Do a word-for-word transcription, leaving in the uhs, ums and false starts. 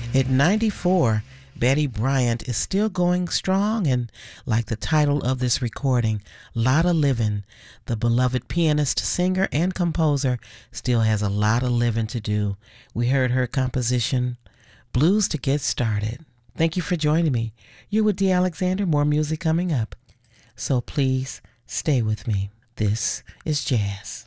At ninety-four, Betty Bryant is still going strong, and like the title of this recording, Lotta Livin', the beloved pianist, singer, and composer still has a lot of living to do. We heard her composition, Blues to Get Started. Thank you for joining me. You're with Dee Alexander. More music coming up. So please stay with me. This is Jazz.